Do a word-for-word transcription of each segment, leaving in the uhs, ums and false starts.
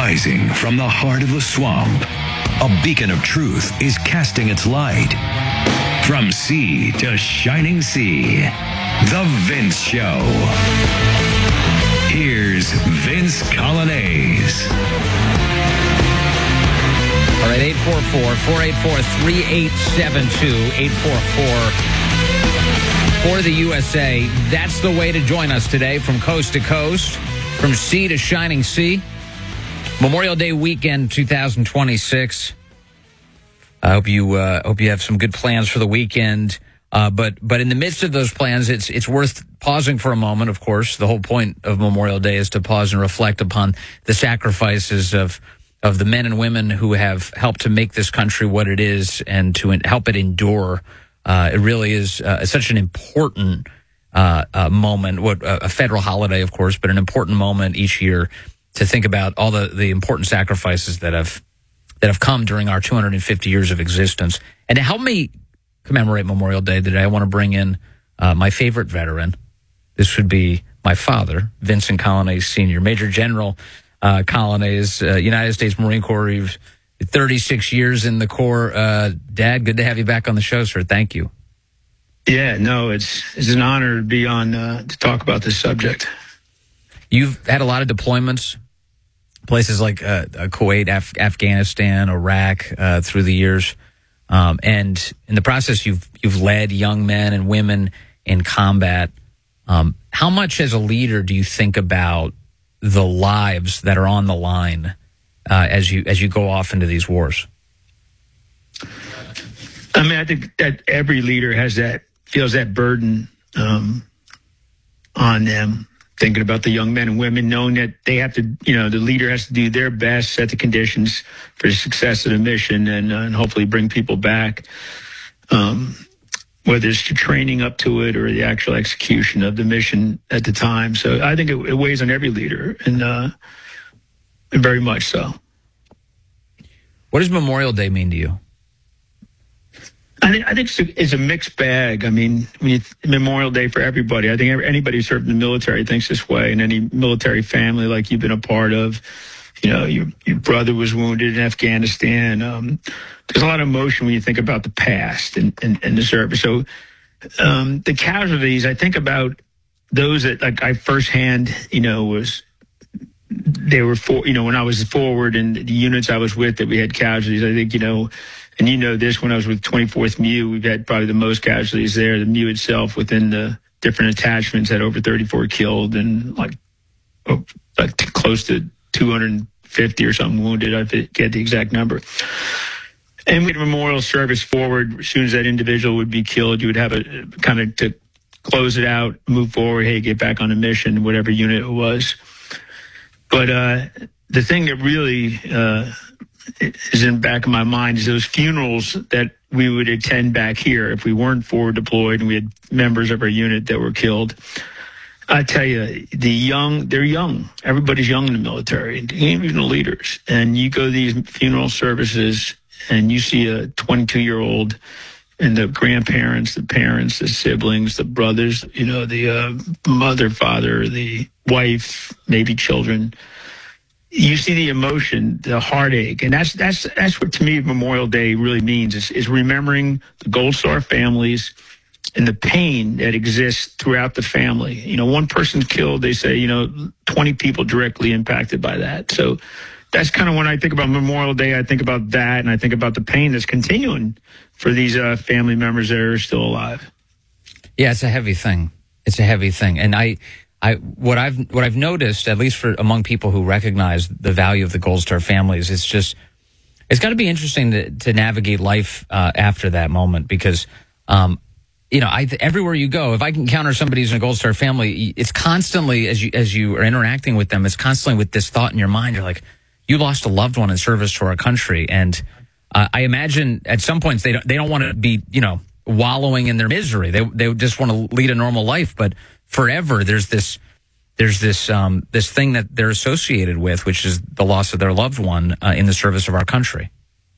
Rising from the heart of the swamp, a beacon of truth is casting its light. From sea to shining sea, The Vince Show. Here's Vince Coglianese. All right, eight four four, four eight four, three eight seven two, eight four four for the U S A. That's the way to join us today, from coast to coast, from sea to shining sea. Memorial Day weekend two thousand twenty-six. I hope you uh, hope you have some good plans for the weekend. Uh, but but in the midst of those plans, it's it's worth pausing for a moment. Of course, the whole point of Memorial Day is to pause and reflect upon the sacrifices of of the men and women who have helped to make this country what it is and to help it endure. Uh, it really is uh, such an important uh, uh, moment. What uh, a federal holiday, of course, but an important moment each year to think about all the, the important sacrifices that have that have come during our two hundred fifty years of existence. And to help me commemorate Memorial Day today, I want to bring in uh, my favorite veteran. This would be my father, Vincent Coglianese Senior Major General uh, Coglianese, uh, United States Marine Corps. You've thirty-six years in the Corps. Uh, Dad, good to have you back on the show, sir. Thank you. Yeah, no, it's it's an honor to be on uh, to talk about this subject. You've had a lot of deployments. Places like uh, Kuwait, Af- Afghanistan, Iraq, uh, through the years, um, and in the process, you've you've led young men and women in combat. Um, how much, as a leader, do you think about the lives that are on the line uh, as you as you go off into these wars? I mean, I think that every leader has that feels that burden um, on them. Thinking about the young men and women, knowing that they have to, you know, the leader has to do their best, set the conditions for the success of the mission, and, uh, and hopefully bring people back, um, whether it's the training up to it or the actual execution of the mission at the time. So I think it, it weighs on every leader, and uh, very much so. What does Memorial Day mean to you? I think, I think it's a, it's a mixed bag. I mean, when you, Memorial Day for everybody. I think anybody who served in the military thinks this way, and any military family like you've been a part of. You know, your, your brother was wounded in Afghanistan. Um, there's a lot of emotion when you think about the past and, and, and the service. So um, the casualties, I think about those that, like, I firsthand, you know, was they were for, you know, when I was forward and the units I was with that we had casualties. I think, you know, and you know this, when I was with twenty-fourth M U, we've had probably the most casualties there. The M U itself, within the different attachments, had over thirty-four killed and like, oh, like close to two hundred fifty or something wounded. I forget the exact number. And we had a memorial service forward. As soon as that individual would be killed, you would have a kind of to close it out, move forward, hey, get back on a mission, whatever unit it was. But uh, the thing that really uh, is in the back of my mind is those funerals that we would attend back here if we weren't forward deployed and we had members of our unit that were killed. I tell you, the young, they're young. Everybody's young in the military, even the leaders. And you go to these funeral services and you see a twenty-two-year-old and the grandparents, the parents, the siblings, the brothers, you know, the uh, mother, father, the wife, maybe children. You see the emotion, the heartache, and that's that's that's what to me Memorial Day really means is, is remembering the Gold Star families and the pain that exists throughout the family. You know, one person killed, they say, you know, twenty people directly impacted by that. So that's kind of when I think about Memorial Day, I think about that, and I think about the pain that's continuing for these uh, family members that are still alive. Yeah, it's a heavy thing. It's a heavy thing, and I. I what I've what I've noticed, at least for among people who recognize the value of the Gold Star families, it's just it's got to be interesting to, to navigate life uh, after that moment, because um, you know, I, everywhere you go, if I can encounter somebody who's in a Gold Star family, it's constantly as you as you are interacting with them, it's constantly with this thought in your mind. You're like, you lost a loved one in service to our country, and uh, I imagine at some points they don't they don't want to be you know wallowing in their misery. They they just want to lead a normal life, but forever there's this there's this um this thing that they're associated with, which is the loss of their loved one uh, in the service of our country.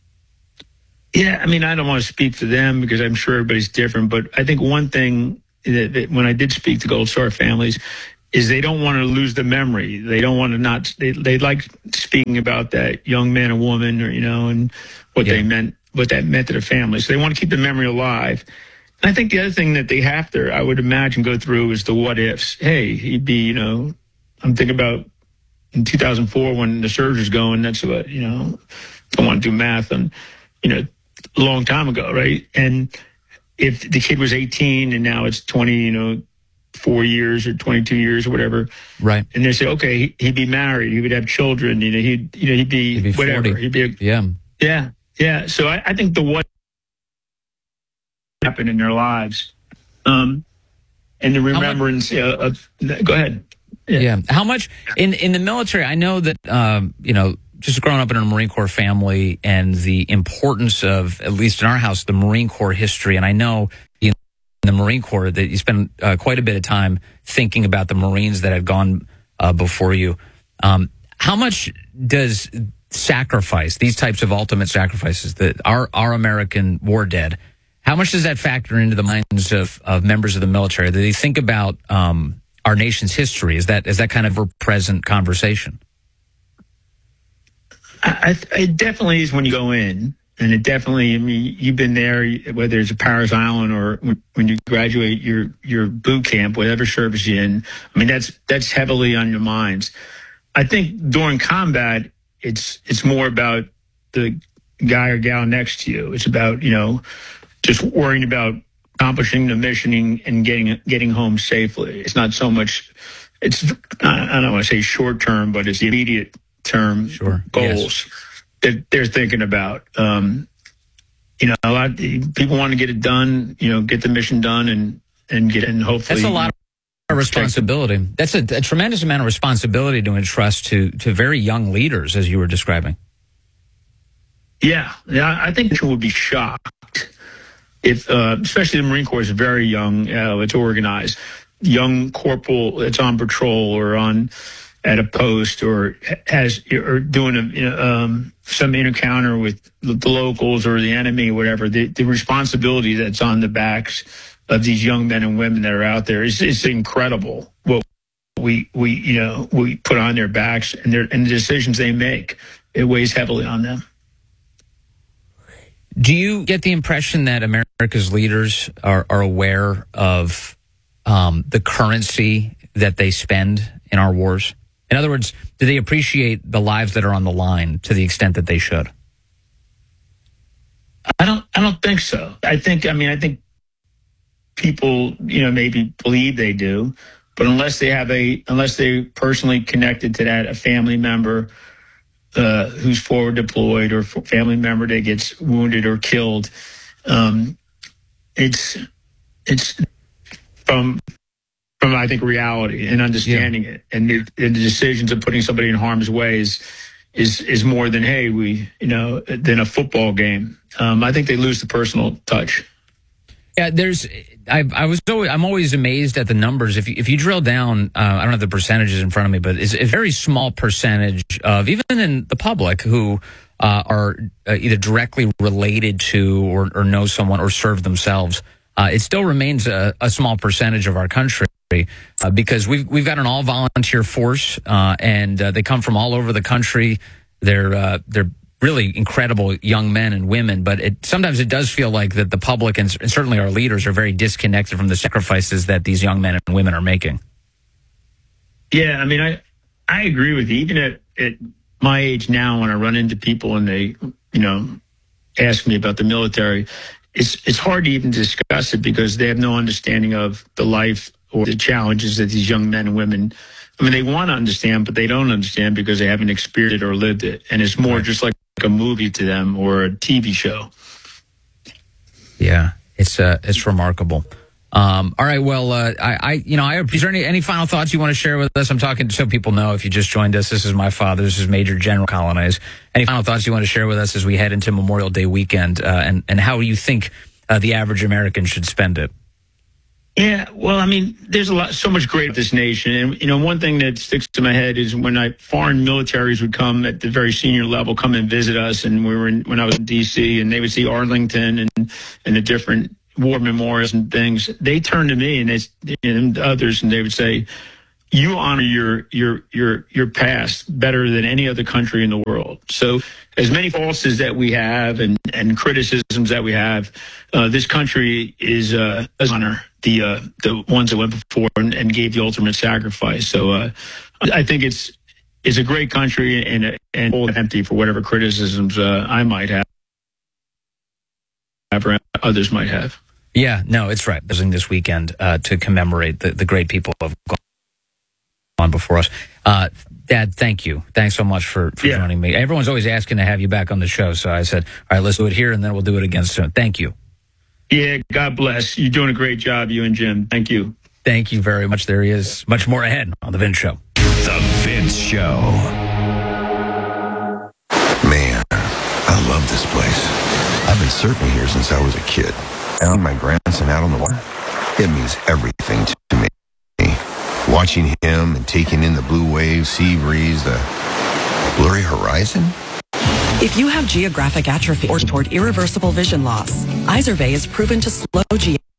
Yeah, I mean, I don't want to speak for them because I'm sure everybody's different, but I think one thing that, that when I did speak to Gold Star families, is they don't want to lose the memory. They don't want to not, they, they like speaking about that young man and woman, or, you know, and what yeah. they meant, what that meant to the family. So they want to keep the memory alive. And I think the other thing that they have to, I would imagine, go through is the what ifs. Hey, he'd be, you know, I'm thinking about in two thousand four when the surge was going, that's what, you know, don't want to do math, and, you know, a long time ago, right? And if the kid was eighteen and now it's twenty, you know, four years or twenty-two years or whatever. Right. And they say, okay, he'd be married. He would have children. You know, he'd, you know, he'd be, he'd be whatever. forty. He'd be, a, yeah. Yeah. Yeah. So I, I think the what happened in their lives, um, and the remembrance uh, of, go ahead. Yeah. yeah. How much in, in the military, I know that, um, you know, just growing up in a Marine Corps family and the importance of, at least in our house, the Marine Corps history. And I know in the Marine Corps that you spend uh, quite a bit of time thinking about the Marines that had gone uh, before you. Um, how much does sacrifice, these types of ultimate sacrifices, that our, our American war dead, how much does that factor into the minds of, of members of the military? Do they think about um, our nation's history? Is that is that kind of a present conversation? I, I, it definitely is when you go in, and it definitely, I mean, you've been there, whether it's at Paris Island or when, when you graduate your, your boot camp, whatever service you're in. I mean, that's, that's heavily on your minds. I think during combat, it's, it's more about the guy or gal next to you. It's about, you know, just worrying about accomplishing the mission and getting, getting home safely. It's not so much, it's, I don't want to say short term, but it's the immediate term sure. goals yes. that they're thinking about. Um, you know, a lot of people want to get it done, you know, get the mission done and, and get in, hopefully. That's a lot of responsibility. That's a, a tremendous amount of responsibility to entrust to, to very young leaders, as you were describing. Yeah. Yeah. I think people would be shocked if, uh, especially the Marine Corps is very young. Uh, it's organized. Young corporal that's on patrol or on, at a post or has or doing a, you know, um, some encounter with the locals or the enemy or whatever, the, the responsibility that's on the backs of these young men and women that are out there is it's incredible what we we you know we put on their backs and their and the decisions they make. It weighs heavily on them. Do you get the impression that America's leaders are, are aware of um, the currency that they spend in our wars? In other words, do they appreciate the lives that are on the line to the extent that they should? I don't. I don't think so. I think. I mean, I think people, you know, maybe believe they do, but unless they have a, unless they personally connected to that, a family member uh, who's forward deployed or family member that gets wounded or killed, um, it's it's from. From, I think, reality and understanding yeah. it, and the, and the decisions of putting somebody in harm's way is, is is more than hey, we you know than a football game. Um, I think they lose the personal touch. Yeah, there's. I, I was always, I'm always amazed at the numbers. If you, if you drill down, uh, I don't have the percentages in front of me, but it's a very small percentage of even in the public who uh, are uh, either directly related to or, or know someone or serve themselves. Uh, it still remains a, a small percentage of our country. Uh, because we've we've got an all volunteer force, uh, and uh, they come from all over the country. They're uh, they're really incredible young men and women, but it, sometimes it does feel like that the public and, and certainly our leaders are very disconnected from the sacrifices that these young men and women are making. Yeah, I mean, I I agree with you. Even at, at my age now, when I run into people and they you know ask me about the military, it's it's hard to even discuss it because they have no understanding of the life or the challenges that these young men and women, I mean, they want to understand, but they don't understand because they haven't experienced it or lived it. And it's more right. just like a movie to them or a T V show. Yeah, it's uh, it's remarkable. Um, all right, well, uh, I, I, you know, I, is there any, any final thoughts you want to share with us? I'm talking so people know if you just joined us, this is my father, this is Major General Colonize. Any final thoughts you want to share with us as we head into Memorial Day weekend, uh, and, and how you think uh, the average American should spend it? Yeah, well, I mean, there's a lot, so much great of this nation. And, you know, one thing that sticks to my head is when I, foreign militaries would come at the very senior level, come and visit us. And we were in, when I was in D C, and they would see Arlington and, and the different war memorials and things. They turned to me and they, and others, and they would say, you honor your your your your past better than any other country in the world. So as many faults that we have and, and criticisms that we have, uh, this country is uh, honor the uh, the ones that went before and, and gave the ultimate sacrifice. So uh, I think it's it's a great country and and empty for whatever criticisms uh, I might have or others might have. Yeah, no, it's right. Visiting this weekend uh, to commemorate the, the great people who have gone before us. Uh, Dad, thank you. Thanks so much for, for yeah. joining me. Everyone's always asking to have you back on the show, so I said, all right, let's do it here, and then we'll do it again soon. Thank you. Yeah, God bless. You're doing a great job, you and Jim. Thank you. Thank you very much. There he is. Much more ahead on The Vince Show. The Vince Show. Man, I love this place. I've been surfing here since I was a kid. And my grandson out on the water, it means everything to me. Watching him and taking in the blue waves, sea breeze, the blurry horizon. If you have geographic atrophy or toward irreversible vision loss, Izervay is proven to slow G A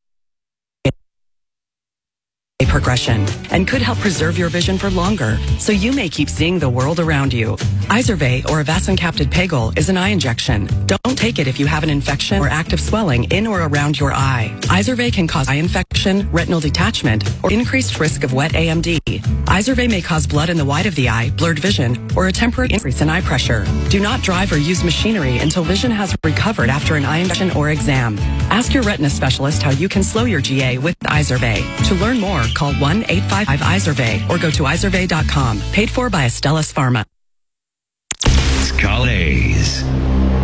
progression and could help preserve your vision for longer, so you may keep seeing the world around you. Izervay, or avacincaptad pegol, is an eye injection. Don't take it if you have an infection or active swelling in or around your eye. Izervay can cause eye infection, retinal detachment, or increased risk of wet A M D. Izervay may cause blood in the white of the eye, blurred vision, or a temporary increase in eye pressure. Do not drive or use machinery until vision has recovered after an eye injection or exam. Ask your retina specialist how you can slow your G A with Izervay. To learn more, call one eight five five Izervay or go to izervay dot com. Paid for by Astellas Pharma.